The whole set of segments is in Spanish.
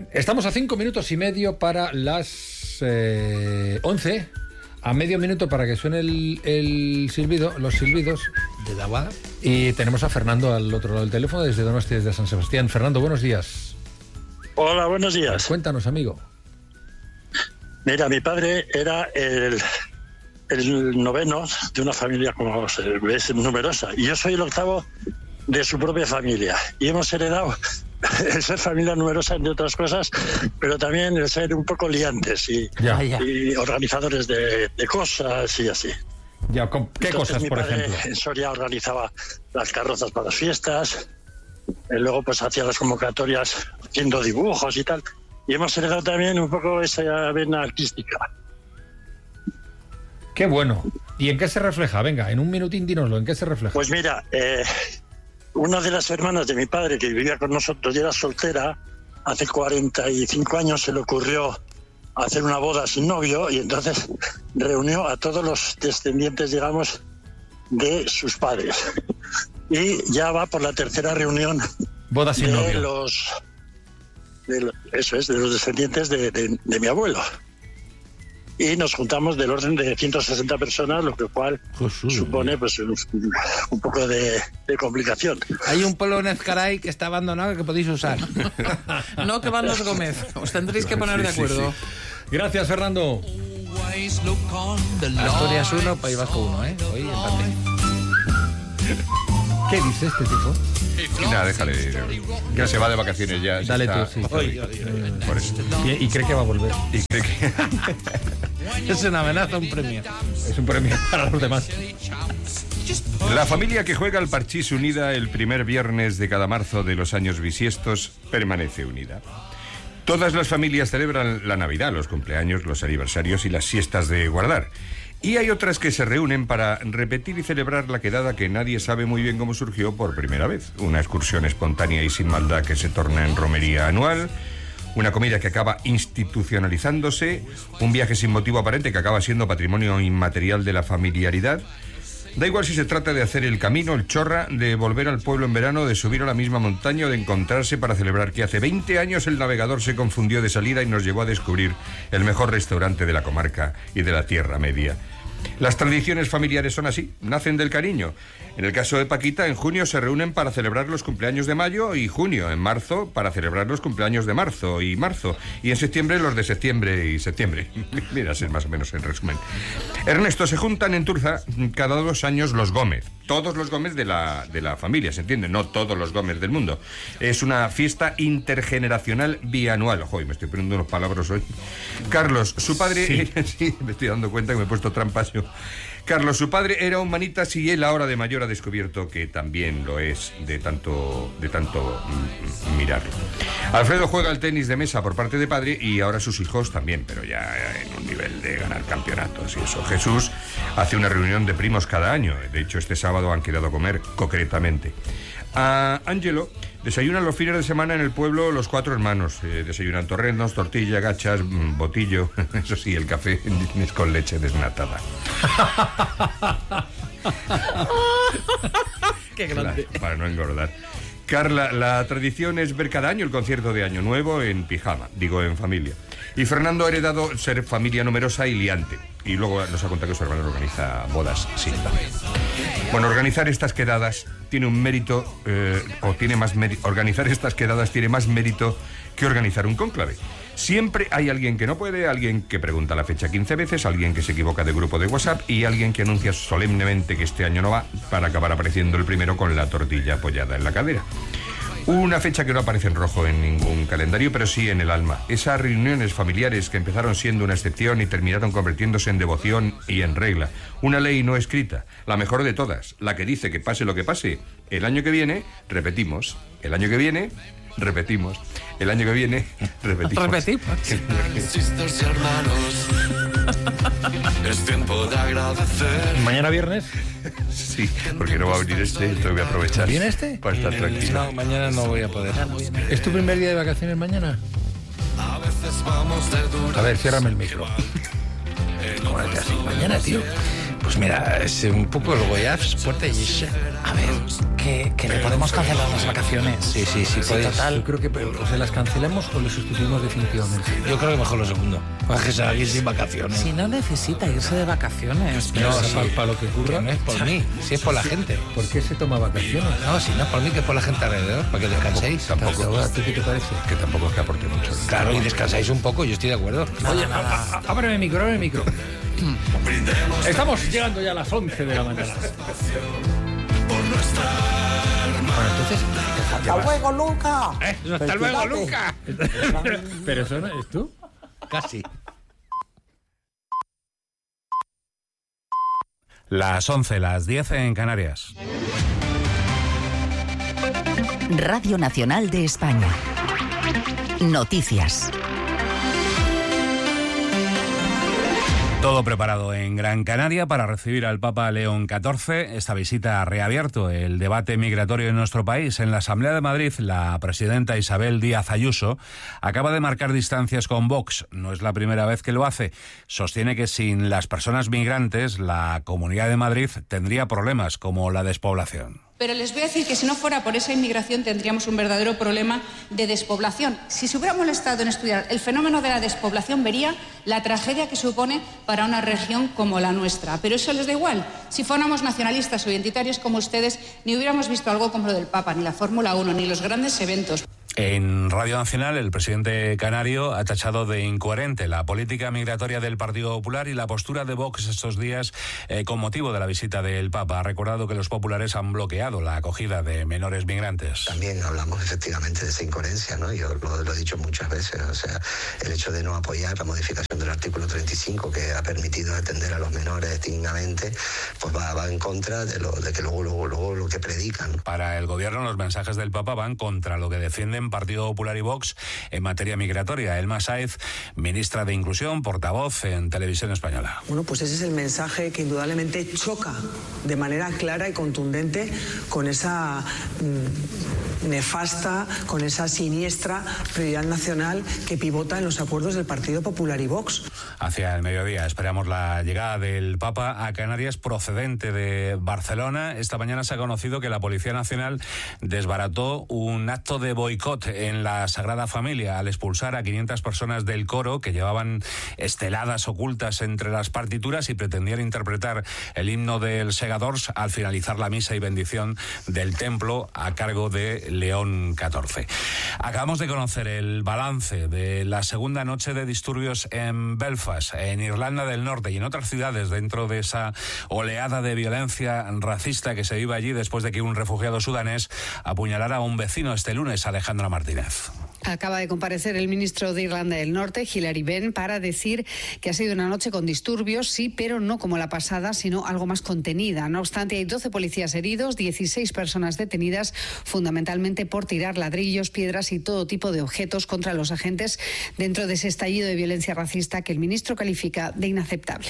Estamos a 5 minutos y medio para las 11. A medio minuto para que suene el silbido, los silbidos de Davada. Y tenemos a Fernando al otro lado del teléfono desde Donosti, desde San Sebastián. Fernando, buenos días. Hola, buenos días. Cuéntanos, amigo. Mira, mi padre era el noveno de una familia, como se ve, numerosa. Y yo soy el octavo de su propia familia. Y hemos heredado el ser familia numerosa, entre otras cosas, pero también el ser un poco liantes y organizadores de cosas y así. Ya, ¿qué cosas, por ejemplo? En Soria organizaba las carrozas para las fiestas, luego pues hacía las convocatorias haciendo dibujos y tal. Y hemos heredado también un poco esa vena artística. Qué bueno. ¿Y en qué se refleja? Venga, en un minutín dínoslo, ¿en qué se refleja? Pues mira, una de las hermanas de mi padre que vivía con nosotros y era soltera, hace 45 años se le ocurrió hacer una boda sin novio y entonces reunió a todos los descendientes, digamos, de sus padres. Y ya va por la tercera reunión boda sin novio. de los descendientes de mi abuelo. Y nos juntamos del orden de 160 personas, lo cual supone pues un poco de complicación. Hay un pueblo en Ezcaray que está abandonado que podéis usar. No que van los Gómez. Os tendréis que poner de acuerdo. Sí. Gracias, Fernando. Asturias 1, País Vasco 1, ¿eh? Hoy empate. ¿Qué dice este tipo? Nada, déjale. Que se va de vacaciones ya. Dale está... tú, sí. Por eso. Y cree que va a volver. Y cree que... Es una amenaza, un premio. Es un premio para los demás. La familia que juega al parchís unida el primer viernes de cada marzo de los años bisiestos permanece unida. Todas las familias celebran la Navidad, los cumpleaños, los aniversarios y las siestas de guardar. Y hay otras que se reúnen para repetir y celebrar la quedada que nadie sabe muy bien cómo surgió por primera vez. Una excursión espontánea y sin maldad que se torna en romería anual, una comida que acaba institucionalizándose, un viaje sin motivo aparente que acaba siendo patrimonio inmaterial de la familiaridad. Da igual si se trata de hacer el camino, el chorra, de volver al pueblo en verano, de subir a la misma montaña o de encontrarse para celebrar que hace 20 años el navegador se confundió de salida y nos llevó a descubrir el mejor restaurante de la comarca y de la Tierra Media. Las tradiciones familiares son así, nacen del cariño. En el caso de Paquita, en junio se reúnen para celebrar los cumpleaños de mayo y junio, en marzo para celebrar los cumpleaños de marzo, y en septiembre los de septiembre y septiembre. Mira, es más o menos en resumen. Ernesto, se juntan en Turza cada 2 años los Gómez. Todos los Gómez de la familia, ¿se entiende? No todos los Gómez del mundo. Es una fiesta intergeneracional bianual. Ojo, me estoy poniendo unos palabras hoy. Carlos, su padre... Sí, me estoy dando cuenta que me he puesto trampas yo. Carlos, su padre era un manitas y él ahora de mayor ha descubierto que también lo es de tanto mirarlo. Alfredo juega al tenis de mesa por parte de padre y ahora sus hijos también, pero ya en un nivel de ganar campeonatos y eso. Jesús hace una reunión de primos cada año. De hecho, este sábado han quedado a comer concretamente. A Ángelo desayunan los fines de semana en el pueblo los 4 hermanos. Desayunan torrendos, tortilla, gachas, botillo. Eso sí, el café es con leche desnatada. Qué grande. Claro, para no engordar. Carla, la tradición es ver cada año el concierto de Año Nuevo en pijama, digo en familia. Y Fernando ha heredado ser familia numerosa y liante. Y luego nos ha contado que su hermano organiza bodas sin novio. Bueno, organizar estas quedadas tiene un mérito, organizar estas quedadas tiene más mérito que organizar un cónclave. Siempre hay alguien que no puede, alguien que pregunta la fecha 15 veces, alguien que se equivoca de grupo de WhatsApp y alguien que anuncia solemnemente que este año no va para acabar apareciendo el primero con la tortilla apoyada en la cadera. Una fecha que no aparece en rojo en ningún calendario, pero sí en el alma. Esas reuniones familiares que empezaron siendo una excepción y terminaron convirtiéndose en devoción y en regla. Una ley no escrita, la mejor de todas, la que dice que pase lo que pase. El año que viene, repetimos. El año que viene, repetimos. El año que viene, repetimos. Repetimos. Sisters y hermanos, es tiempo de agradecer. ¿Mañana viernes? Sí, porque no va a venir entonces voy a aprovechar. ¿Viene este? Para estar tranquilo. No, mañana no voy a poder. ¿Es tu primer día de vacaciones mañana? A veces vamos de dura. A ver, ciérrame el micro. ¿Cómo Así, mañana, tío. Pues mira, es un poco el Goiás, puerta y... A ver, que le podemos cancelar las vacaciones. Sí, Pues, total. yo creo que o se las cancelamos o le sustituimos definitivamente. Yo creo que mejor lo segundo. Para que se vaya sin vacaciones. Si no necesita irse de vacaciones. No, para lo que ocurra. No es por mí, si es por la gente. ¿Por qué se toma vacaciones? No, si no es por mí, que es por la gente alrededor, para que descanséis. Tampoco. ¿A ti qué te parece? Que tampoco es que aporte mucho. Claro, y descansáis un poco, yo estoy de acuerdo. Oye, ábreme el micro. Estamos llegando ya a las 11 de la mañana. Bueno, entonces... ¡Hasta luego, Luca! ¡Hasta luego, Luca! ¿Pero eso no es tú? Casi. Las 11, las 10 en Canarias. Radio Nacional de España. Noticias. Todo preparado en Gran Canaria para recibir al Papa León XIV. Esta visita ha reabierto el debate migratorio en nuestro país. En la Asamblea de Madrid, la presidenta Isabel Díaz Ayuso acaba de marcar distancias con Vox. No es la primera vez que lo hace. Sostiene que sin las personas migrantes, la Comunidad de Madrid tendría problemas como la despoblación. Pero les voy a decir que si no fuera por esa inmigración tendríamos un verdadero problema de despoblación. Si se hubiera molestado en estudiar el fenómeno de la despoblación, vería la tragedia que supone para una región como la nuestra. Pero eso les da igual. Si fuéramos nacionalistas o identitarios como ustedes, ni hubiéramos visto algo como lo del Papa, ni la Fórmula 1, ni los grandes eventos. En Radio Nacional, el presidente canario ha tachado de incoherente la política migratoria del Partido Popular y la postura de Vox estos días con motivo de la visita del Papa. Ha recordado que los populares han bloqueado la acogida de menores migrantes. También hablamos efectivamente de esa incoherencia, ¿no? Yo lo he dicho muchas veces, o sea, el hecho de no apoyar la modificación del artículo 35 que ha permitido atender a los menores dignamente, pues va en contra de que luego lo que predican. Para el gobierno, los mensajes del Papa van contra lo que defienden Partido Popular y Vox en materia migratoria. Elma Sáez, ministra de Inclusión, portavoz en Televisión Española. Bueno, pues ese es el mensaje que indudablemente choca de manera clara y contundente con esa nefasta, con esa siniestra prioridad nacional que pivota en los acuerdos del Partido Popular y Vox. Hacia el mediodía esperamos la llegada del Papa a Canarias procedente de Barcelona. Esta mañana se ha conocido que la Policía Nacional desbarató un acto de boicot en la Sagrada Familia al expulsar a 500 personas del coro que llevaban esteladas ocultas entre las partituras y pretendían interpretar el himno del Segadors al finalizar la misa y bendición del templo a cargo de León XIV. Acabamos de conocer el balance de la segunda noche de disturbios en Belfast, en Irlanda del Norte y en otras ciudades dentro de esa oleada de violencia racista que se vive allí después de que un refugiado sudanés apuñalara a un vecino este lunes, Alejandra Martínez. Acaba de comparecer el ministro de Irlanda del Norte, Hilary Benn, para decir que ha sido una noche con disturbios, sí, pero no como la pasada, sino algo más contenida. No obstante, hay 12 policías heridos, 16 personas detenidas, fundamentalmente por tirar ladrillos, piedras y todo tipo de objetos contra los agentes dentro de ese estallido de violencia racista que el ministro califica de inaceptable.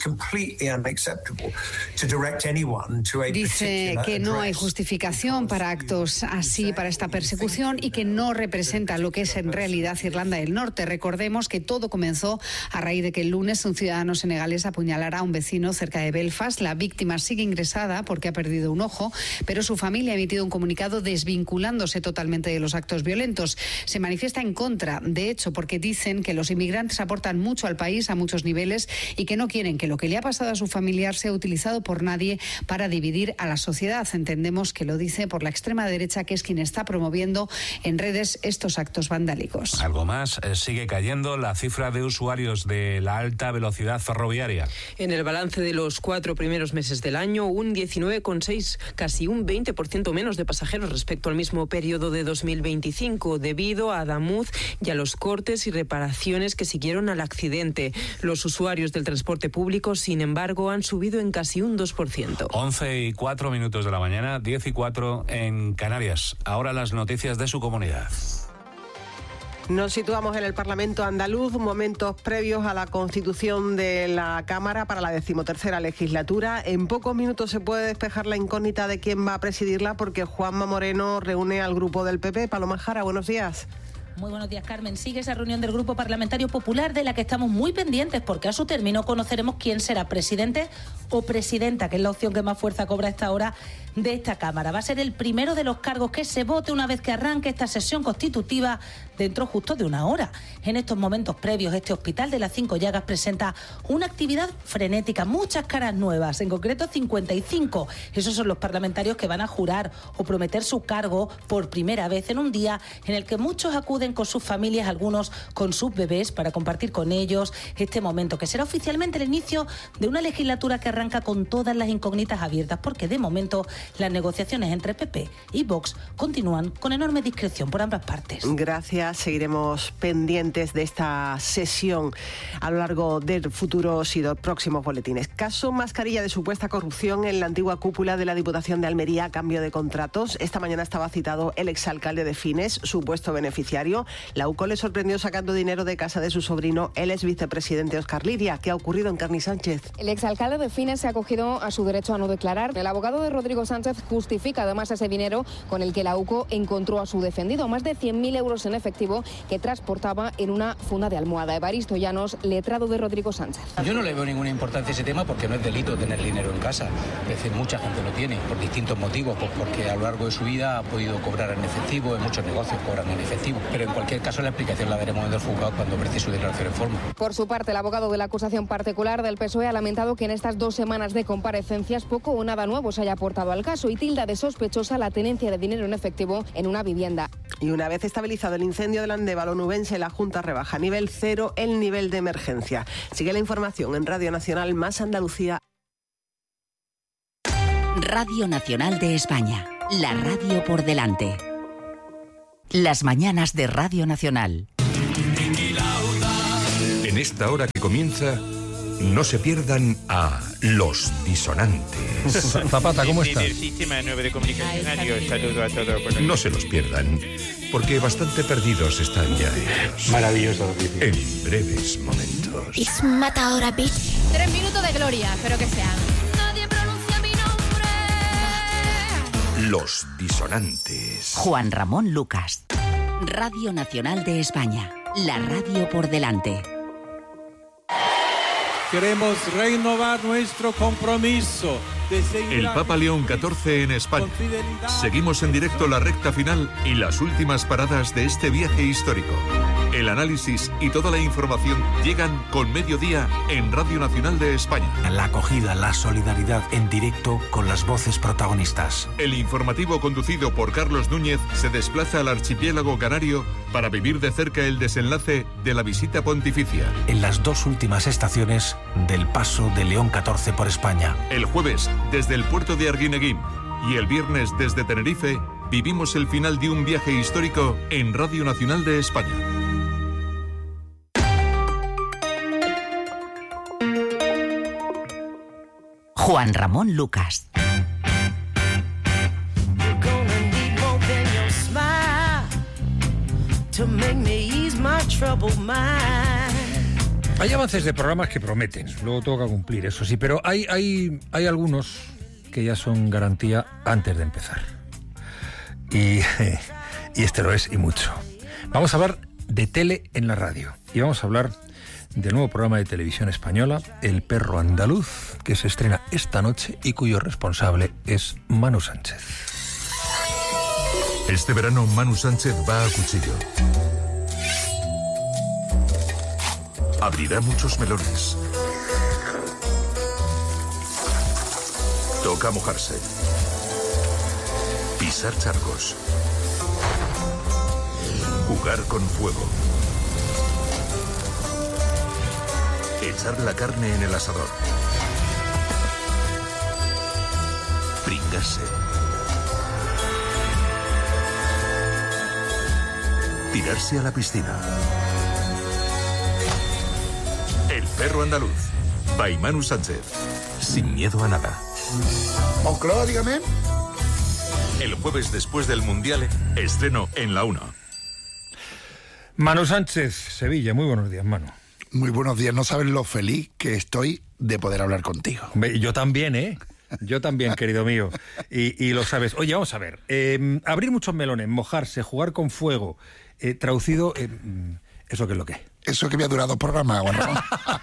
Dice que no hay justificación para actos así, para esta persecución, y que no representa lo que es en realidad Irlanda del Norte. Recordemos que todo comenzó a raíz de que el lunes un ciudadano senegalés apuñalara a un vecino cerca de Belfast. La víctima sigue ingresada porque ha perdido un ojo, pero su familia ha emitido un comunicado desvinculándose totalmente de los actos violentos. Se manifiesta en contra, de hecho, porque dicen que los inmigrantes aportan mucho al país a muchos niveles y que no quieren que lo que le ha pasado a su familiar sea utilizado por nadie para dividir a la sociedad. Entendemos que lo dice por la extrema derecha, que es quien está promoviendo en redes estos actos vandálicos. Algo más, sigue cayendo la cifra de usuarios de la alta velocidad ferroviaria. En el balance de los 4 primeros meses del año, un 19,6, casi un 20% menos de pasajeros respecto al mismo periodo de 2025, debido a Adamuz y a los cortes y reparaciones que siguieron al accidente. Los usuarios del transporte público, sin embargo, han subido en casi un 2%. 11:04 de la mañana, 10:04 en Canarias. Ahora las noticias de su comunidad. Nos situamos en el Parlamento andaluz, momentos previos a la constitución de la Cámara para la 13ª legislatura. En pocos minutos se puede despejar la incógnita de quién va a presidirla, porque Juanma Moreno reúne al grupo del PP. Paloma Jara, buenos días. Muy buenos días, Carmen. Sigue esa reunión del Grupo Parlamentario Popular de la que estamos muy pendientes porque a su término conoceremos quién será presidente o presidenta, que es la opción que más fuerza cobra a esta hora de esta Cámara. Va a ser el primero de los cargos que se vote una vez que arranque esta sesión constitutiva dentro justo de una hora. En estos momentos previos, este Hospital de las Cinco Llagas presenta una actividad frenética, muchas caras nuevas, en concreto 55. Esos son los parlamentarios que van a jurar o prometer su cargo por primera vez en un día en el que muchos acuden con sus familias, algunos con sus bebés, para compartir con ellos este momento, que será oficialmente el inicio de una legislatura que arranca con todas las incógnitas abiertas, porque de momento las negociaciones entre PP y Vox continúan con enorme discreción por ambas partes. Gracias, seguiremos pendientes de esta sesión a lo largo de futuros y de próximos boletines. Caso mascarilla de supuesta corrupción en la antigua cúpula de la Diputación de Almería a cambio de contratos. Esta mañana estaba citado el exalcalde de Fines, supuesto beneficiario. La UCO le sorprendió sacando dinero de casa de su sobrino, el ex vicepresidente Óscar Liria. ¿Qué ha ocurrido en Carni Sánchez? El exalcalde de Fines se ha acogido a su derecho a no declarar. El abogado de Rodrigo Sánchez justifica además ese dinero con el que la UCO encontró a su defendido, más de 100.000 euros en efectivo que transportaba en una funda de almohada. Evaristo Llanos, letrado de Rodrigo Sánchez. Yo no le veo ninguna importancia a ese tema porque no es delito tener dinero en casa. Es decir, mucha gente lo tiene por distintos motivos, pues porque a lo largo de su vida ha podido cobrar en efectivo, en muchos negocios cobran en efectivo. Pero en cualquier caso la explicación la daremos en el juzgado cuando precie su declaración en forma. Por su parte, el abogado de la acusación particular del PSOE ha lamentado que en estas 2 semanas de comparecencias poco o nada nuevo se haya aportado al caso y tilda de sospechosa la tenencia de dinero en efectivo en una vivienda. Y una vez estabilizado el incendio del Andévalo nubense, la Junta rebaja a nivel 0 el nivel de emergencia. Sigue la información en Radio Nacional Más Andalucía. Radio Nacional de España, la radio por delante. Las mañanas de Radio Nacional. En esta hora que comienza, no se pierdan a Los Disonantes. Zapata, ¿cómo estás? El sistema 9 de comunicación, adiós, saludo a todos. No se los pierdan, porque bastante perdidos están ya ellos. Maravilloso. En breves momentos. Es matadora, bitch. 3 minutos de gloria, espero que sean. Nadie pronuncia mi nombre. Los Disonantes. Juan Ramón Lucas. Radio Nacional de España, la radio por delante. Queremos renovar nuestro compromiso de seguir... El Papa León XIV en España. Seguimos en directo la recta final y las últimas paradas de este viaje histórico. El análisis y toda la información llegan con Mediodía en Radio Nacional de España. La acogida, la solidaridad en directo con las voces protagonistas. El informativo conducido por Carlos Núñez se desplaza al archipiélago canario para vivir de cerca el desenlace de la visita pontificia. En las 2 últimas estaciones del paso de León XIV por España. El jueves, desde el puerto de Arguineguín, y el viernes desde Tenerife, vivimos el final de un viaje histórico en Radio Nacional de España. Juan Ramón Lucas. Hay avances de programas que prometen, luego toca cumplir, eso sí, pero hay algunos que ya son garantía antes de empezar. Y este lo es y mucho. Vamos a hablar de tele en la radio y vamos a hablar del nuevo programa de televisión española, El Perro Andaluz, que se estrena esta noche y cuyo responsable es Manu Sánchez. Este verano Manu Sánchez va a cuchillo. Abrirá muchos melones. Toca mojarse. Pisar charcos. Jugar con fuego. Echar la carne en el asador. Pringarse. Tirarse a la piscina. El Perro Andaluz. By Manu Sánchez. Sin miedo a nada. Moncloa, dígame. El jueves después del Mundial, estreno en La 1. Manu Sánchez, Sevilla. Muy buenos días, Manu. Muy buenos días. No sabes lo feliz que estoy de poder hablar contigo. Yo también, ¿eh? Yo también, querido mío. Y lo sabes. Oye, vamos a ver. Abrir muchos melones, mojarse, jugar con fuego, traducido... ¿Eso qué es lo que es? Eso que me ha durado programa, Juan Ramón.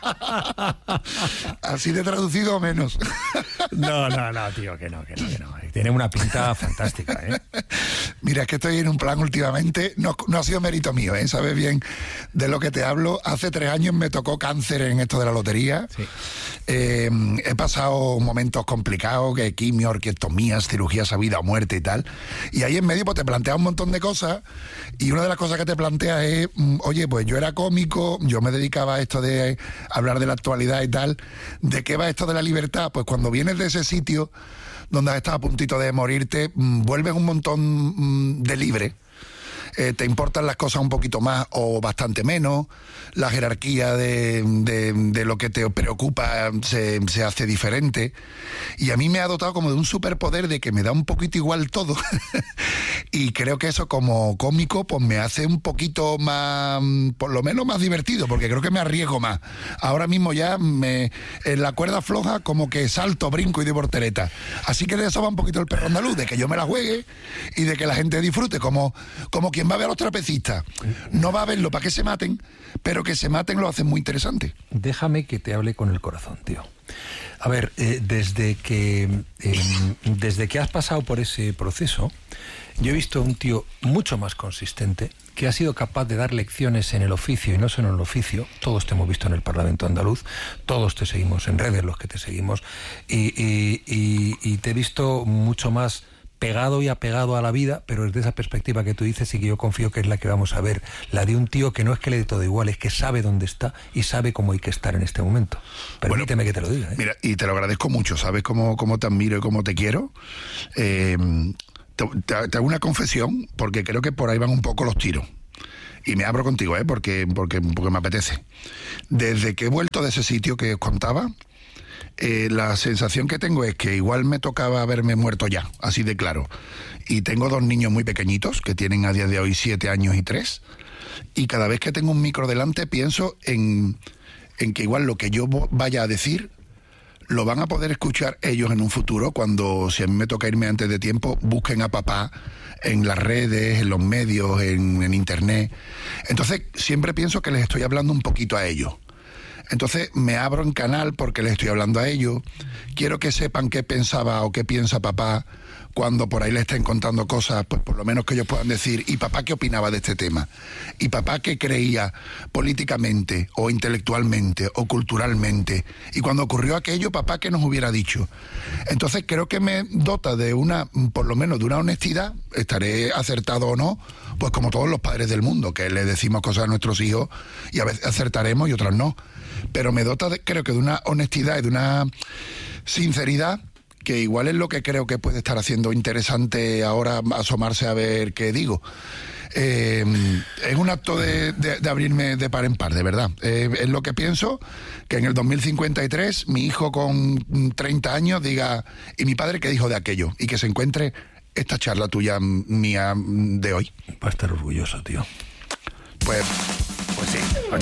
Así de traducido o menos. No, tío, que no. Tiene una pinta fantástica, ¿eh? Mira, es que estoy en un plan últimamente, no ha sido mérito mío, ¿eh? Sabes bien de lo que te hablo. Hace 3 años me tocó cáncer en esto de la lotería. Sí. He pasado momentos complicados, que quimio, orquiectomías, cirugías a vida o muerte y tal. Y ahí en medio pues te plantea un montón de cosas, y una de las cosas que te plantea es, oye, pues yo era cómico, yo me dedicaba a esto de hablar de la actualidad y tal. ¿De qué va esto de la libertad? Pues cuando vienes de ese sitio donde has estado a puntito de morirte, vuelves un montón de libre. Te importan las cosas un poquito más o bastante menos, la jerarquía de lo que te preocupa se hace diferente, y a mí me ha dotado como de un superpoder de que me da un poquito igual todo y creo que eso como cómico pues me hace un poquito más, por lo menos más divertido, porque creo que me arriesgo más. Ahora mismo ya en la cuerda floja como que salto, brinco y de voltereta, así que de eso va un poquito el perro andaluz, de que yo me la juegue y de que la gente disfrute, como quien va a ver a los trapecistas. No va a verlo para que se maten, pero que se maten lo hacen muy interesante. Déjame que te hable con el corazón, tío. A ver, desde que has pasado por ese proceso, yo he visto a un tío mucho más consistente, que ha sido capaz de dar lecciones en el oficio y no solo en el oficio. Todos te hemos visto en el Parlamento andaluz, todos te seguimos en redes, los que te seguimos, y te he visto mucho más pegado y apegado a la vida, pero desde esa perspectiva que tú dices y que yo confío que es la que vamos a ver, la de un tío que no es que le dé todo igual, es que sabe dónde está y sabe cómo hay que estar en este momento. Permíteme que te lo diga, ¿eh? Mira, y te lo agradezco mucho, ¿sabes cómo te admiro y cómo te quiero? Te hago una confesión, porque creo que por ahí van un poco los tiros. Y me abro contigo, porque me apetece. Desde que he vuelto de ese sitio que os contaba, la sensación que tengo es que igual me tocaba haberme muerto ya, así de claro. Y tengo 2 niños muy pequeñitos, que tienen a día de hoy 7 años y 3, y cada vez que tengo un micro delante pienso en que igual lo que yo vaya a decir lo van a poder escuchar ellos en un futuro, cuando, si a mí me toca irme antes de tiempo, busquen a papá en las redes, en los medios, en internet. Entonces siempre pienso que les estoy hablando un poquito a ellos. Entonces me abro en canal porque les estoy hablando a ellos. Quiero que sepan qué pensaba o qué piensa papá cuando por ahí le estén contando cosas, pues por lo menos que ellos puedan decir, ¿y papá qué opinaba de este tema? ¿Y papá qué creía políticamente o intelectualmente o culturalmente? Y cuando ocurrió aquello, papá qué nos hubiera dicho. Entonces creo que me dota de por lo menos de una honestidad, estaré acertado o no, pues como todos los padres del mundo, que le decimos cosas a nuestros hijos y a veces acertaremos y otras no. Pero me dota, creo que de una honestidad y de una sinceridad que igual es lo que creo que puede estar haciendo interesante ahora asomarse a ver qué digo. Es un acto de abrirme de par en par, de verdad. Es lo que pienso, que en el 2053 mi hijo con 30 años diga, ¿y mi padre qué dijo de aquello? Y que se encuentre esta charla tuya mía de hoy. Va a estar orgulloso, tío. Pues sí. Bueno.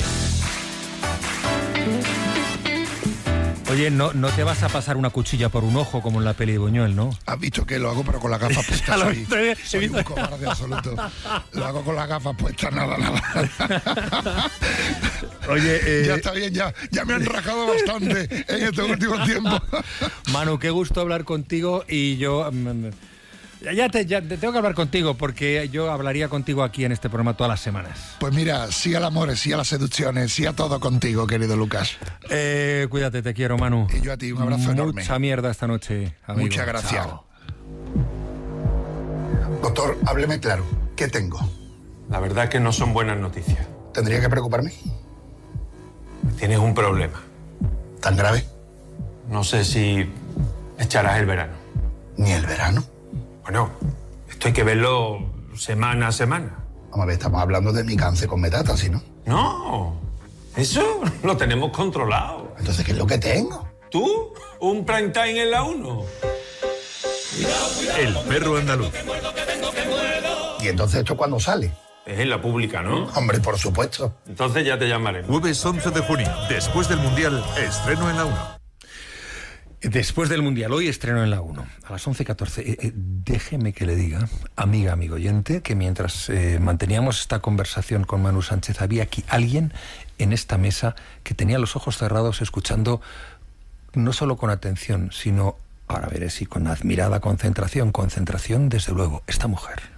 Oye, no te vas a pasar una cuchilla por un ojo como en la peli de Buñuel, ¿no? Has visto que lo hago pero con las gafas puestas. Soy un cobarde absoluto. Lo hago con las gafas puestas, nada. Oye, ya está bien, ya me han rajado bastante en estos últimos tiempos. Manu, qué gusto hablar contigo, y yo... Ya te tengo que hablar contigo, porque yo hablaría contigo aquí en este programa todas las semanas. Pues mira, sí al amor, sí a las seducciones, sí a todo contigo, querido Lucas. Cuídate, te quiero, Manu. Y yo a ti, un abrazo enorme. Mucha mierda esta noche, amigo. Muchas gracias. Chao. Doctor, hábleme claro. ¿Qué tengo? La verdad es que no son buenas noticias. ¿Tendría que preocuparme? Tienes un problema. ¿Tan grave? No sé si echarás el verano. ¿Ni el verano? Bueno, esto hay que verlo semana a semana. Vamos a ver, estamos hablando de mi cáncer con metástasis, ¿no? No, eso lo tenemos controlado. Entonces, ¿qué es lo que tengo? ¿Tú? ¿Un prime time en la 1? El perro andaluz. ¿Y entonces esto cuándo sale? Es en la pública, ¿no? Hombre, por supuesto. Entonces ya te llamaremos. Jueves 11 de junio, después del Mundial, estreno en la 1. Después del Mundial, hoy estreno en la 1, a las 11:14. Déjeme que le diga, amigo oyente, que mientras manteníamos esta conversación con Manu Sánchez, había aquí alguien en esta mesa que tenía los ojos cerrados escuchando no solo con atención, sino, ahora veré si con admirada concentración desde luego, esta mujer.